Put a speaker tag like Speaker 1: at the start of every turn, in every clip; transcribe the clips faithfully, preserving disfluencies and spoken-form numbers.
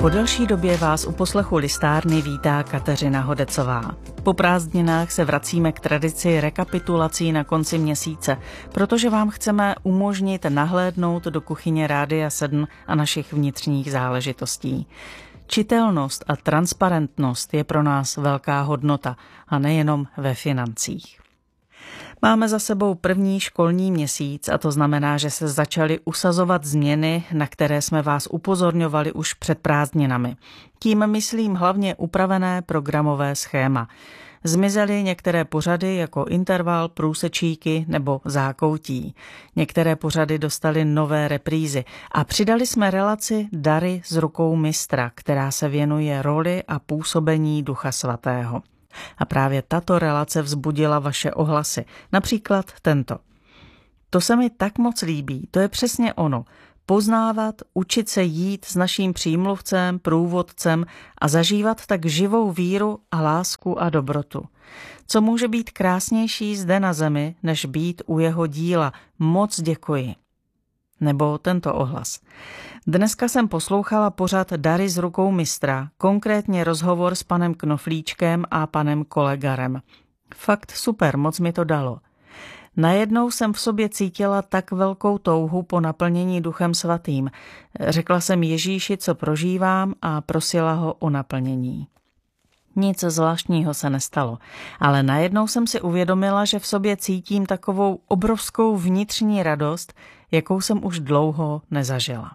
Speaker 1: Po delší době vás u poslechu listárny vítá Kateřina Hodecová. Po prázdninách se vracíme k tradici rekapitulací na konci měsíce, protože vám chceme umožnit nahlédnout do kuchyně Rádia sedm a našich vnitřních záležitostí. Čitelnost a transparentnost je pro nás velká hodnota a nejenom ve financích. Máme za sebou první školní měsíc a to znamená, že se začaly usazovat změny, na které jsme vás upozorňovali už před prázdninami. Tím myslím hlavně upravené programové schéma. Zmizely některé pořady jako Interval, Průsečíky nebo Zákoutí. Některé pořady dostaly nové reprízy a přidali jsme relaci Dary z rukou mistra, která se věnuje roli a působení Ducha Svatého. A právě tato relace vzbudila vaše ohlasy. Například tento. To se mi tak moc líbí, to je přesně ono. Poznávat, učit se jít s naším přímluvcem, průvodcem a zažívat tak živou víru a lásku a dobrotu. Co může být krásnější zde na zemi, než být u jeho díla? Moc děkuji. Nebo tento ohlas. Dneska jsem poslouchala pořad Dary z rukou mistra, konkrétně rozhovor s panem Knoflíčkem a panem Kolegarem. Fakt super, moc mi to dalo. Najednou jsem v sobě cítila tak velkou touhu po naplnění Duchem Svatým. Řekla jsem Ježíši, co prožívám a prosila ho o naplnění. Nic zvláštního se nestalo, ale najednou jsem si uvědomila, že v sobě cítím takovou obrovskou vnitřní radost, jakou jsem už dlouho nezažila.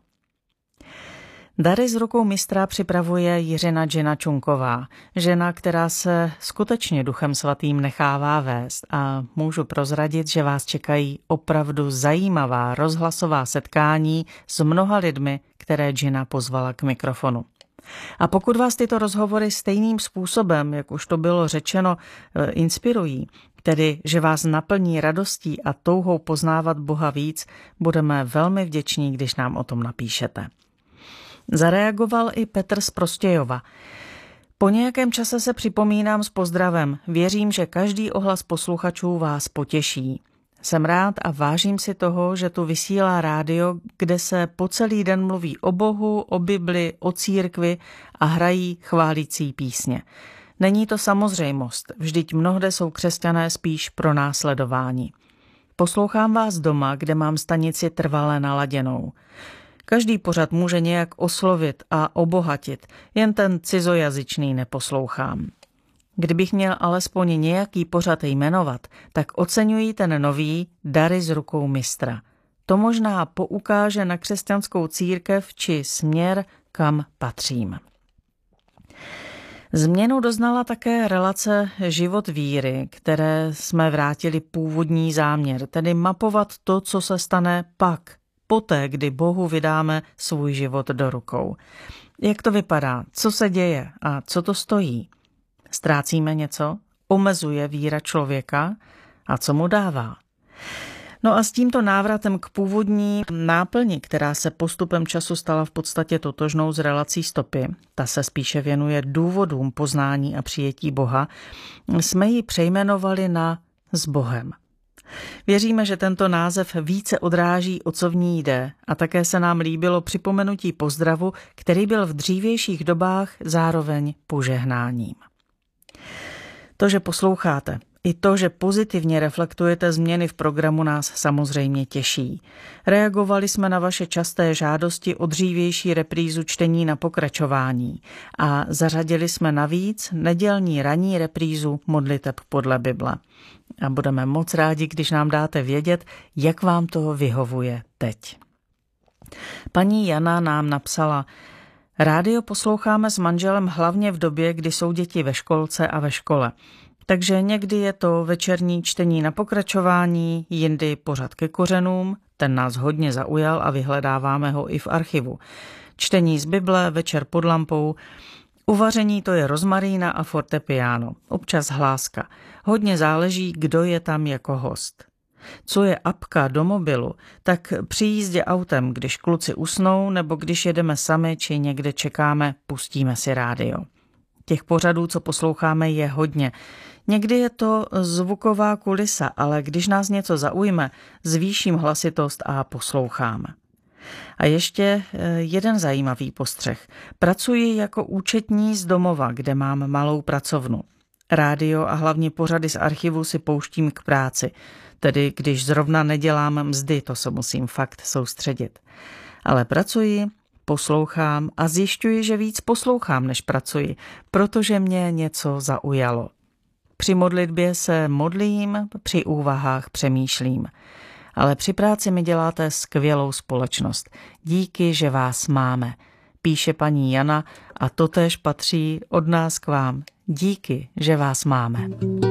Speaker 1: Dary z rukou mistra připravuje Jiřina Džina Čunková, žena, která se skutečně Duchem Svatým nechává vést a můžu prozradit, že vás čekají opravdu zajímavá rozhlasová setkání s mnoha lidmi, které Džina pozvala k mikrofonu. A pokud vás tyto rozhovory stejným způsobem, jak už to bylo řečeno, inspirují, tedy že vás naplní radostí a touhou poznávat Boha víc, budeme velmi vděční, když nám o tom napíšete. Zareagoval i Petr z Prostějova. Po nějakém čase se připomínám s pozdravem. Věřím, že každý ohlas posluchačů vás potěší. Jsem rád a vážím si toho, že tu vysílá rádio, kde se po celý den mluví o Bohu, o Bibli, o církvi a hrají chválící písně. Není to samozřejmost, vždyť mnohde jsou křesťané spíš pronásledováni. Poslouchám vás doma, kde mám stanici trvale naladěnou. Každý pořad může nějak oslovit a obohatit, jen ten cizojazyčný neposlouchám. Kdybych měl alespoň nějaký pořad jmenovat, tak oceňuji ten nový Dary z rukou mistra. To možná poukáže na křesťanskou církev či směr, kam patřím. Změnu doznala také relace Život víry, které jsme vrátili původní záměr, tedy mapovat to, co se stane pak, poté, kdy Bohu vydáme svůj život do rukou. Jak to vypadá, co se děje a co to stojí? Ztrácíme něco? Omezuje víra člověka? A co mu dává? No a s tímto návratem k původní náplni, která se postupem času stala v podstatě totožnou s relací Stopy, ta se spíše věnuje důvodům poznání a přijetí Boha, jsme ji přejmenovali na S Bohem. Věříme, že tento název více odráží, o co v ní jde, a také se nám líbilo připomenutí pozdravu, který byl v dřívějších dobách zároveň požehnáním. To, že posloucháte, i to, že pozitivně reflektujete změny v programu, nás samozřejmě těší. Reagovali jsme na vaše časté žádosti o dřívější reprízu čtení na pokračování a zařadili jsme navíc nedělní ranní reprízu modliteb podle Bible. A budeme moc rádi, když nám dáte vědět, jak vám to vyhovuje teď. Paní Jana nám napsala: Rádio posloucháme s manželem hlavně v době, kdy jsou děti ve školce a ve škole. Takže někdy je to večerní čtení na pokračování, jindy pořad ke kořenům, ten nás hodně zaujal a vyhledáváme ho i v archivu. Čtení z Bible, večer pod lampou, uvaření to je rozmarína a fortepiano, občas hláska. Hodně záleží, kdo je tam jako host. Co je apka do mobilu, tak při jízdě autem, když kluci usnou nebo když jedeme sami či někde čekáme, pustíme si rádio. Těch pořadů, co posloucháme, je hodně. Někdy je to zvuková kulisa, ale když nás něco zaujme, zvýším hlasitost a posloucháme. A ještě jeden zajímavý postřeh. Pracuji jako účetní z domova, kde mám malou pracovnu. Rádio a hlavně pořady z archivu si pouštím k práci. Tedy když zrovna nedělám mzdy, to se musím fakt soustředit. Ale pracuji, poslouchám a zjišťuji, že víc poslouchám, než pracuji, protože mě něco zaujalo. Při modlitbě se modlím, při úvahách přemýšlím. Ale při práci mi děláte skvělou společnost. Díky, že vás máme, píše paní Jana a totéž patří od nás k vám. Díky, že vás máme.